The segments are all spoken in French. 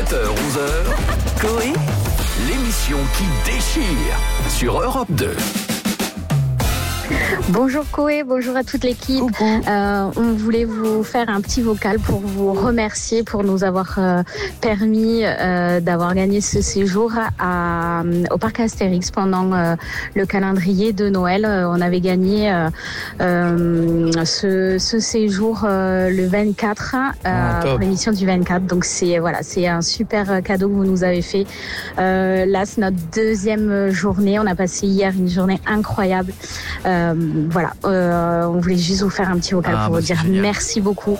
7h-11h, Coé, l'émission qui déchire sur Europe 2. Bonjour Coé, bonjour à toute l'équipe. On voulait vous faire un petit vocal pour vous remercier pour nous avoir permis d'avoir gagné ce séjour au parc Astérix pendant le calendrier de Noël. On avait gagné ce séjour le 24 pour l'émission du 24. Donc c'est un super cadeau que vous nous avez fait. Là, c'est notre deuxième journée. On a passé hier une journée incroyable. On voulait juste vous faire un petit vocal pour vous dire merci beaucoup.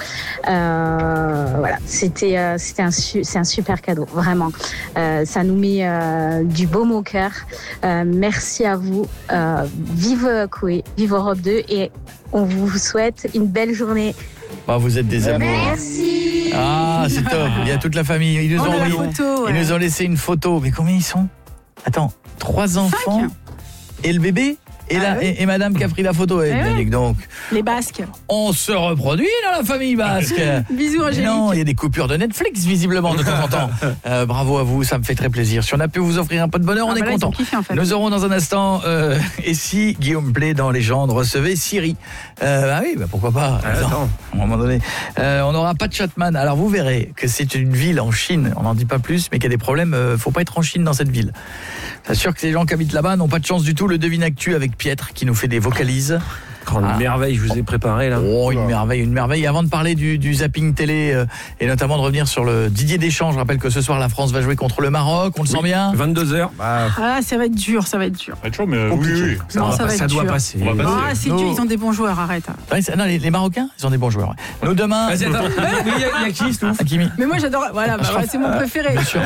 C'est un super cadeau, vraiment. Ça nous met du baume au cœur. Merci à vous. Vive Coé, vive Europe 2 et on vous souhaite une belle journée. Vous êtes des amours. Merci. Ah, c'est top. Il y a toute la famille. Ils nous ont laissé une photo. Mais combien ils sont ? Attends, 3 enfants 5. Et le bébé ? Et madame qui a pris la photo, donc. Les Basques. On se reproduit dans la famille basque. Bisous Angélique. Non, il y a des coupures de Netflix visiblement de temps en temps. Bravo à vous, ça me fait très plaisir. Si on a pu vous offrir un peu de bonheur, on est content. Nous aurons dans un instant et si Guillaume Play dans Légende recevait Siri. Pourquoi pas. À un moment donné. On n'aura pas de Chatman. Alors vous verrez que c'est une ville en Chine, on n'en dit pas plus, mais qu'il y a des problèmes. Faut pas être en Chine dans cette ville. C'est sûr que les gens qui habitent là-bas n'ont pas de chance du tout. Le Devine Actu avec Pietre qui nous fait des vocalises. Une merveille, je vous ai préparé là. Une merveille. Et avant de parler du zapping télé et notamment de revenir sur le Didier Deschamps, je rappelle que ce soir la France va jouer contre le Maroc, on le sent bien. 22h. Ça va être dur, Ça va être chaud, mais oui. Ça doit passer. C'est dur, ils ont des bons joueurs, arrête. Non, les Marocains, ils ont des bons joueurs. Nous demain. Il y a qui, Hakimi. Mais moi j'adore. C'est mon préféré. Bien sûr.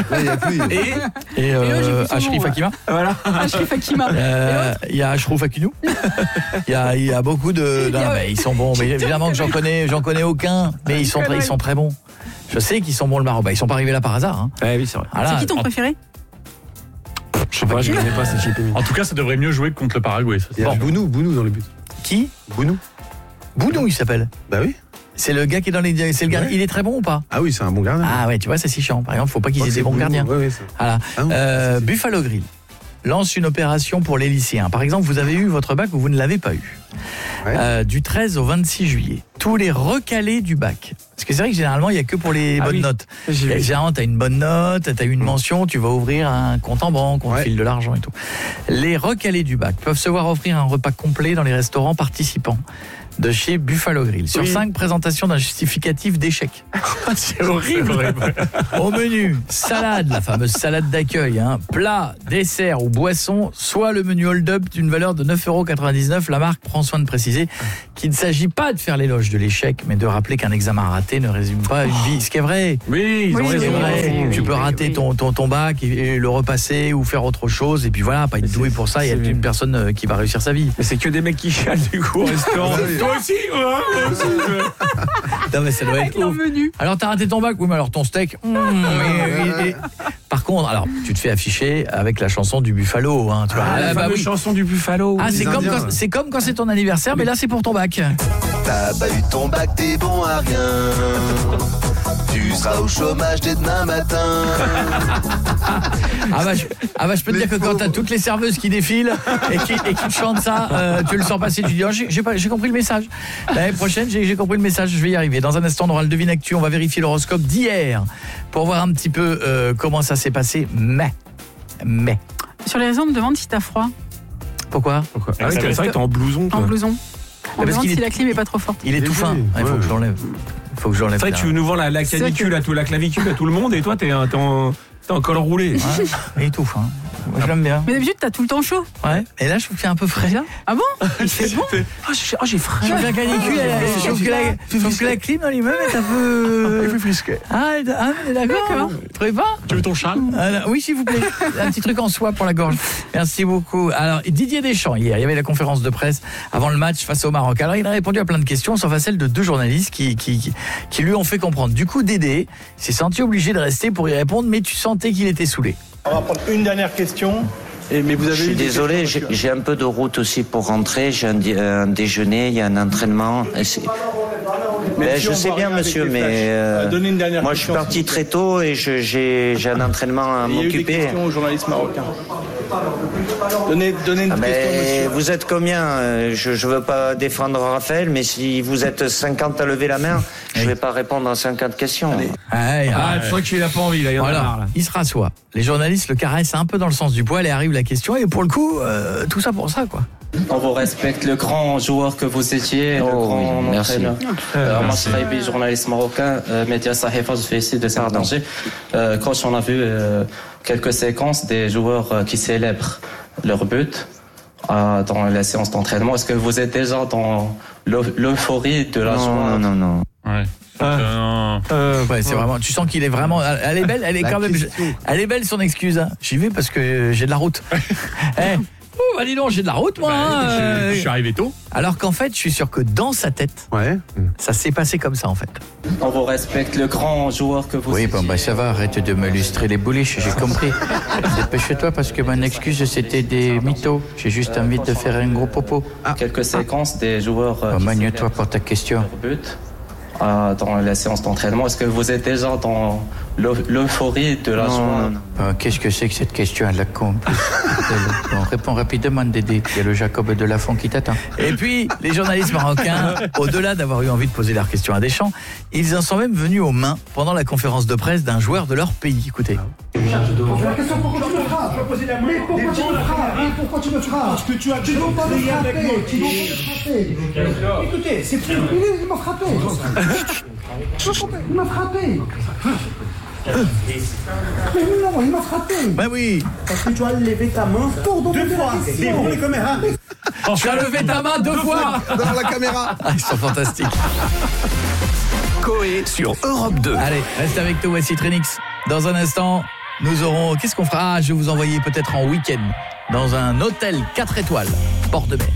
Et Achrif Hakima. Voilà. Achrif Hakima. Il y a Achraf Hakinou. Il y a beaucoup de. Non, mais ils sont bons. Mais évidemment que j'en connais aucun. Mais ils sont très bons. Je sais qu'ils sont bons le Maroc. Ils sont pas arrivés là par hasard. Oui, c'est vrai. C'est qui ton préféré ? Je sais pas, je connais pas cette JP. En tout cas, ça devrait mieux jouer contre le Paraguay. Il y a Bounou dans le but. Qui ? Bounou, il s'appelle. Bah oui. C'est le gars qui est dans les. C'est le gardien. Il est très bon ou pas ? Ah oui, c'est un bon gardien. Ah ouais, tu vois, c'est si chiant. Par exemple, faut pas qu'ils aient des bons gardiens. Oui, voilà. Buffalo Grill lance une opération pour les lycéens. Par exemple, vous avez eu votre bac ou vous ne l'avez pas eu. Du 13 au 26 juillet. Tous les recalés du bac. Parce que c'est vrai que généralement, il n'y a que pour les bonnes notes. Généralement, tu as une bonne note, tu as eu une mention, tu vas ouvrir un compte en banque, on te file de l'argent et tout. Les recalés du bac peuvent se voir offrir un repas complet dans les restaurants participants de chez Buffalo Grill. Sur 5 présentations d'un justificatif d'échec. C'est horrible. Au menu, salade, la fameuse salade d'accueil, plat, dessert ou boisson, soit le menu hold-up d'une valeur de 9,99 €. La marque prend soin de préciser qu'il ne s'agit pas de faire l'éloge de l'échec, mais de rappeler qu'un examen raté ne résume pas une vie. Ce qui est vrai. Oui, ils ont raison. C'est vrai. Tu peux rater ton bac et le repasser ou faire autre chose, et puis voilà, pas être doué pour ça, il y a une personne qui va réussir sa vie. Mais c'est que des mecs qui chialent du coup au restaurant. Toi aussi, Non mais ça doit être ouf. Alors t'as raté ton bac, oui mais alors ton steak. Par contre, alors tu te fais afficher avec la chanson du Buffalo, tu vois. La fameuse chanson du Buffalo. C'est comme quand c'est ton anniversaire, mais là c'est pour ton bac. T'as pas eu ton bac, t'es bon à rien. Tu seras au chômage dès demain matin. Je peux te dire que quand t'as toutes les serveuses qui défilent et qui te chantent ça, tu le sens passer, tu dis j'ai compris le message. L'année prochaine, j'ai compris le message, je vais y arriver. Dans un instant, on aura le Devine Actu, on va vérifier l'horoscope d'hier pour voir un petit peu comment ça s'est passé. Mais. Sur les réseaux, on me demande si t'as froid. Pourquoi C'est vrai que t'es en blouson. En blouson. On me demande si la clim est pas trop forte. Il est tout fin. Il faut que je l'enlève. C'est vrai que tu nous vends la clavicule à tout le monde et toi t'es en col roulé. Il est tout fin. Moi, je l'aime bien. Mais d'habitude, t'as tout le temps chaud. Ouais. Et là, je trouve qu'il est un peu frais. Ah bon? Il fait bon? J'ai frais. Je trouve la canicule, je trouve que la clim dans l'immeuble est un peu. Il fait frisquet. D'accord. Vous trouvez pas? Tu veux ton châle? Oui, s'il vous plaît. Un petit truc en soie pour la gorge. Merci beaucoup. Alors, Didier Deschamps, hier, il y avait la conférence de presse avant le match face au Maroc. Alors, il a répondu à plein de questions, sauf à celle de 2 journalistes qui lui ont fait comprendre. Du coup, Dédé s'est senti obligé de rester pour y répondre, mais tu sentais qu'il était saoulé. On va prendre une dernière question. Mais vous avez je suis désolé, j'ai un peu de route aussi pour rentrer. J'ai un déjeuner, il y a un entraînement. Je sais bien, monsieur, mais Donnez une dernière moi, je suis parti très tôt et j'ai un entraînement à Il y a eu des m'occuper. questions aux journalistes marocains. Donnez une question, monsieur. Vous êtes combien Je ne veux pas défendre Raphaël, mais si vous êtes 50 à lever la main, je ne vais pas répondre à 50 questions. Je crois qu'il n'a pas envie, là. Il y en a marre, là. Il se rassoit. Les journalistes le caressent un peu dans le sens du poil et arrive la question. Et pour le coup, tout ça pour ça, quoi. On vous respecte, le grand joueur que vous étiez, le grand entraîneur. Moi, je suis journaliste marocain, Média Sahifa, je fais ici de Saint-Danger. Coach, on a vu quelques séquences des joueurs qui célèbrent leur but dans la séance d'entraînement. Est-ce que vous êtes déjà dans l'euphorie de la joie? Non. Ouais. C'est vraiment. Tu sens qu'il est vraiment. Elle est belle. Elle est quand même. Elle est belle son excuse. Hein. J'y vais parce que j'ai de la route. Dis donc, j'ai de la route, moi. Je suis arrivé tôt. Alors qu'en fait, je suis sûr que dans sa tête, ça s'est passé comme ça, en fait. On vous respecte, le grand joueur que vous étiez. Oui, ça va. Arrête de me lustrer les bouliches. J'ai compris. Dépêche-toi parce que mon excuse, c'était des mythos. J'ai juste envie de faire un gros popo. Quelques séquences des joueurs. Magne-toi pour ta question. Dans la séance d'entraînement. Est-ce que vous êtes déjà dans l'euphorie de la joie? Qu'est-ce que c'est que cette question à la con? Bon, réponds rapidement, Dédé. Il y a le Jacob de Lafont qui t'attend. Et puis, les journalistes marocains, au-delà d'avoir eu envie de poser leurs questions à Deschamps, ils en sont même venus aux mains pendant la conférence de presse d'un joueur de leur pays. Écoutez. La question, pourquoi tu me frappes? Je vais poser la mais pourquoi tu me frappes? Pourquoi tu me frappes? Parce que tu ne veux pas me frapper. Tu ne veux pas me frapper. Écoutez, c'est plus... Il m'a frappé. Il m'a frappé. Mais non, il m'a frappé. Ben oui. Parce que tu as levé ta main pour demander la question. Devant les caméras. Tu as levé ta main 2 fois dans la caméra. Ils sont fantastiques. Coé sur Europe 2. Allez, reste avec nous, voici Trinix. Dans un instant, nous aurons... Qu'est-ce qu'on fera? Je vais vous envoyer peut-être en week-end dans un hôtel 4 étoiles, bord de mer.